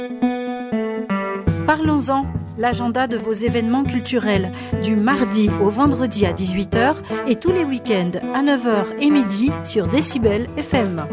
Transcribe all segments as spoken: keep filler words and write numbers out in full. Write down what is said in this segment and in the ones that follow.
Parlons-en, l'agenda de vos événements culturels, du mardi au vendredi à dix-huit heures et tous les week-ends à neuf heures et midi sur Décibel F M.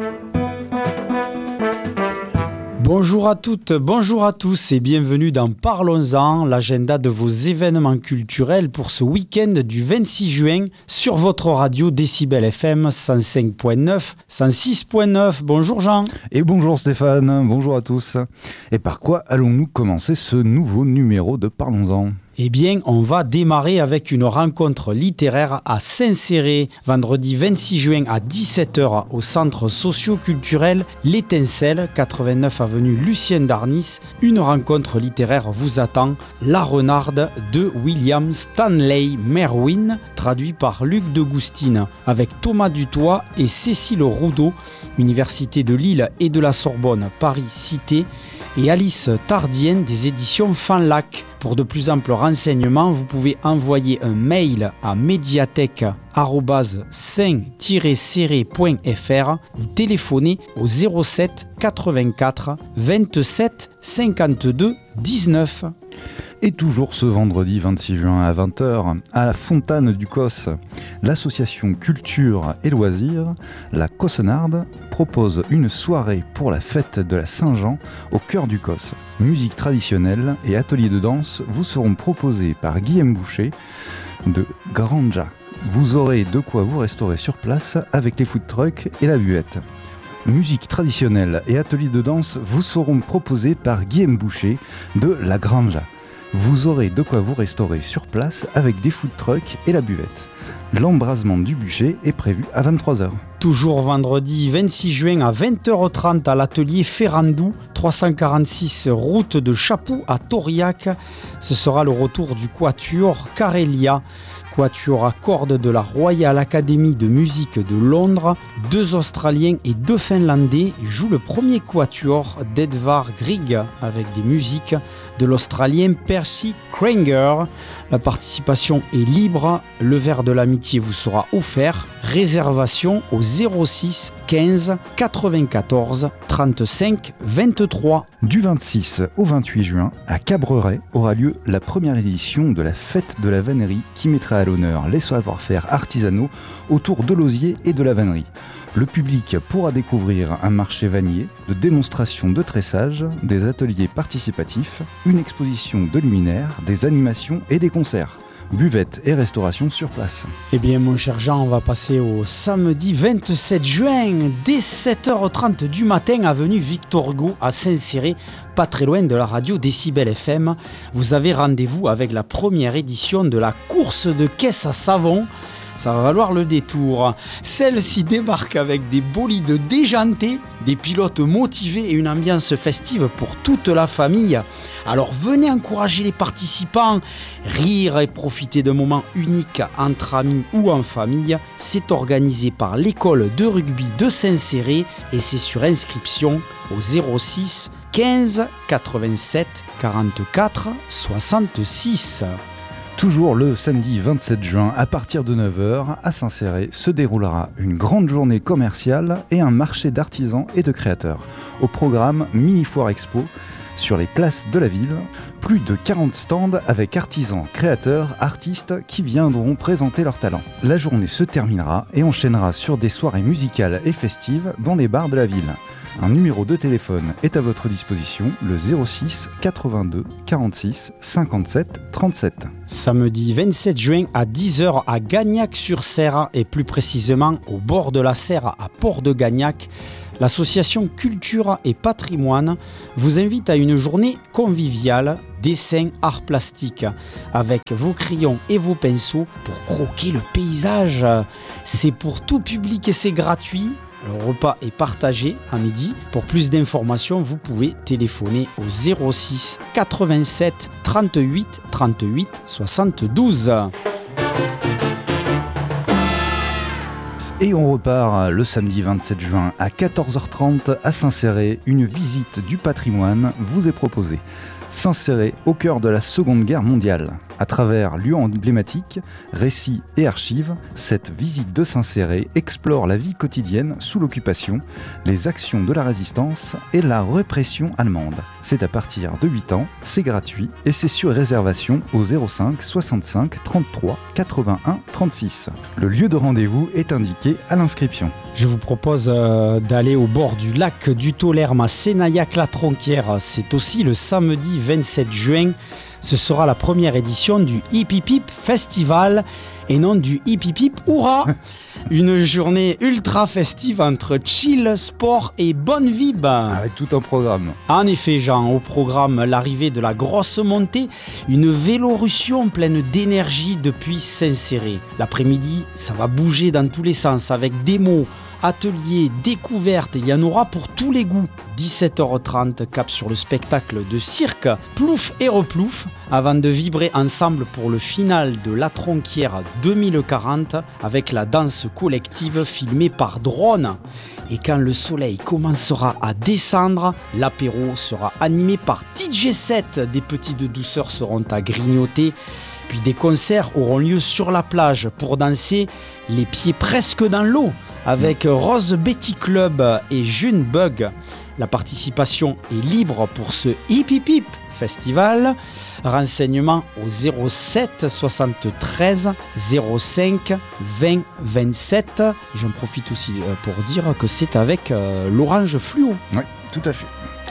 Bonjour à toutes, bonjour à tous et bienvenue dans Parlons-en, l'agenda de vos événements culturels pour ce week-end du vingt-six juin sur votre radio Décibel F M cent cinq virgule neuf, cent six virgule neuf. Bonjour Jean. Et bonjour Stéphane, bonjour à tous. Et par quoi allons-nous commencer ce nouveau numéro de Parlons-en ? Eh bien, on va démarrer avec une rencontre littéraire à Saint-Céré, vendredi vingt-six juin à dix-sept heures au centre socio-culturel L'Étincelle, quatre-vingt-neuf avenue Lucien d'Arnis. Une rencontre littéraire vous attend, La Renarde de William Stanley Merwin, traduit par Luc de Goustine, avec Thomas Dutoit et Cécile Roudot, Université de Lille et de la Sorbonne, Paris-Cité, et Alice Tardienne des éditions Fanlac. Pour de plus amples renseignements, vous pouvez envoyer un mail à médiathèque arobase saint tiret céré point f r ou téléphoner au zéro sept quatre-vingt-quatre vingt-sept cinquante-deux dix-neuf. Et toujours ce vendredi vingt-six juin à vingt heures, à la Fontane du Cos, l'association Culture et Loisirs, la Cossenarde, propose une soirée pour la fête de la Saint-Jean au cœur du Cos. Musique traditionnelle et ateliers de danse vous seront proposés par Guillaume Boucher de Granja. Vous aurez de quoi vous restaurer sur place avec les food trucks et la buette. Musique traditionnelle et ateliers de danse vous seront proposés par Guillaume Boucher de La Granja. Vous aurez de quoi vous restaurer sur place avec des food trucks et la buvette. L'embrasement du bûcher est prévu à vingt-trois heures. Toujours vendredi vingt-six juin à vingt heures trente à l'atelier Ferrandou, trois cent quarante-six route de Chapoux à Tauriac. Ce sera le retour du quatuor Carélia. Quatuor à cordes de la Royal Academy de musique de Londres. Deux Australiens et deux Finlandais jouent le premier quatuor d'Edvard Grieg avec des musiques de l'Australien Percy Kranger. La participation est libre, le verre de l'amitié vous sera offert. Réservation au zéro six quinze quatre-vingt-quatorze trente-cinq vingt-trois. Du vingt-six au vingt-huit juin, à Cabreret, aura lieu la première édition de la Fête de la Vannerie qui mettra à l'honneur les savoir-faire artisanaux autour de l'osier et de la vannerie. Le public pourra découvrir un marché vannier, de démonstrations de tressage, des ateliers participatifs, une exposition de luminaires, des animations et des concerts. Buvette et restauration sur place. Eh bien mon cher Jean, on va passer au samedi vingt-sept juin, dès sept heures trente du matin, avenue Victor Hugo à Saint-Céré, pas très loin de la radio Décibel F M. Vous avez rendez-vous avec la première édition de la course de caisse à savon. Ça va valoir le détour. Celle-ci débarque avec des bolides déjantés, des pilotes motivés et une ambiance festive pour toute la famille. Alors venez encourager les participants, rire et profiter d'un moment unique entre amis ou en famille. C'est organisé par l'école de rugby de Saint-Céré et c'est sur inscription au zéro six quinze quatre-vingt-sept quarante-quatre soixante-six. Toujours le samedi vingt-sept juin, à partir de neuf heures, à Saint-Céré, se déroulera une grande journée commerciale et un marché d'artisans et de créateurs. Au programme Mini Foire Expo, sur les places de la ville, plus de quarante stands avec artisans, créateurs, artistes qui viendront présenter leurs talents. La journée se terminera et enchaînera sur des soirées musicales et festives dans les bars de la ville. Un numéro de téléphone est à votre disposition, le zéro six quatre-vingt-deux quarante-six cinquante-sept trente-sept. Samedi vingt-sept juin à dix heures à Gagnac-sur-Serre et plus précisément au bord de la Serre à Port-de-Gagnac, l'association Culture et Patrimoine vous invite à une journée conviviale, dessin, art plastique, avec vos crayons et vos pinceaux pour croquer le paysage. C'est pour tout public et c'est gratuit. Le repas est partagé à midi. Pour plus d'informations, vous pouvez téléphoner au zéro six quatre-vingt-sept trente-huit trente-huit soixante-douze. Et on repart le samedi vingt-sept juin à quatorze heures trente à Saint-Céré. Une visite du patrimoine vous est proposée. Saint-Céré, au cœur de la Seconde Guerre mondiale. À travers lieux emblématiques, récits et archives, cette visite de Saint-Céré explore la vie quotidienne sous l'occupation, les actions de la résistance et la répression allemande. C'est à partir de huit ans, c'est gratuit et c'est sur réservation au zéro cinq soixante-cinq trente-trois quatre-vingt-un trente-six. Le lieu de rendez-vous est indiqué à l'inscription. Je vous propose euh, d'aller au bord du lac du Tolerme à Sénaillac-la-Tronquière. C'est aussi le samedi vingt-sept juin. Ce sera la première édition du Hip Hip Hip Festival et non du Hip Hip Hip Hourra. Une journée ultra festive entre chill, sport et bonne vibe. Avec tout un programme. En effet, Jean, au programme, l'arrivée de la grosse montée, une vélorussion pleine d'énergie depuis Saint-Céré. L'après-midi, ça va bouger dans tous les sens avec démos, ateliers, découvertes, il y en aura pour tous les goûts. dix-sept heures trente, cap sur le spectacle de cirque Plouf et Replouf, avant de vibrer ensemble pour le final de La Tronquière deux mille quarante avec la danse collective filmée par drone. Et quand le soleil commencera à descendre, l'apéro sera animé par D J set. Des petites douceurs seront à grignoter. Puis des concerts auront lieu sur la plage pour danser les pieds presque dans l'eau avec Rose Betty Club et June Bug. La participation est libre pour ce Hip Hip Hip Festival. Renseignements au zéro sept soixante-treize zéro cinq vingt vingt-sept. J'en profite aussi pour dire que c'est avec euh, l'Orange Fluo. Oui, tout à fait.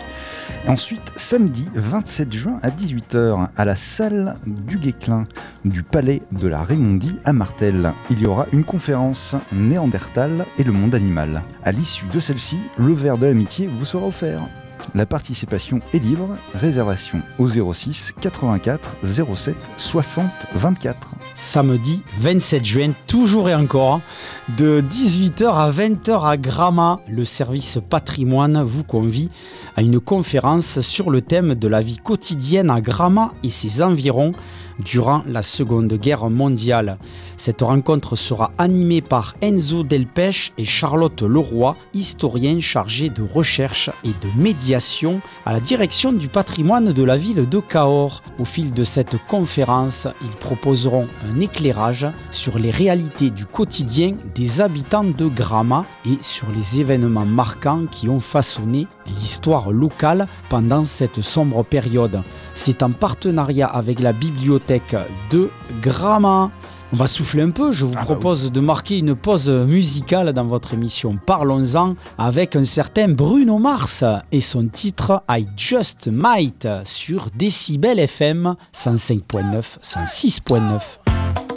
Ensuite, samedi vingt-sept juin à dix-huit heures, à la salle du Guesclin du Palais de la Raymondie à Martel, il y aura une conférence Néandertal et le monde animal. À l'issue de celle-ci, le verre de l'amitié vous sera offert. La participation est libre, réservation au zéro six quatre-vingt-quatre zéro sept soixante vingt-quatre. Samedi vingt-sept juin, toujours et encore, de dix-huit heures à vingt heures à Gramat, le service patrimoine vous convie à une conférence sur le thème de la vie quotidienne à Gramat et ses environs durant la Seconde Guerre mondiale. Cette rencontre sera animée par Enzo Delpech et Charlotte Leroy, historiens chargés de recherche et de médiation à la direction du patrimoine de la ville de Cahors. Au fil de cette conférence, ils proposeront un éclairage sur les réalités du quotidien des habitants de Gramat et sur les événements marquants qui ont façonné l'histoire locale pendant cette sombre période. C'est en partenariat avec la bibliothèque de Gramat. On va souffler un peu, je vous ah propose bah oui. de marquer une pause musicale dans votre émission Parlons-en avec un certain Bruno Mars et son titre I Just Might sur Décibel F M cent cinq virgule neuf, cent six virgule neuf.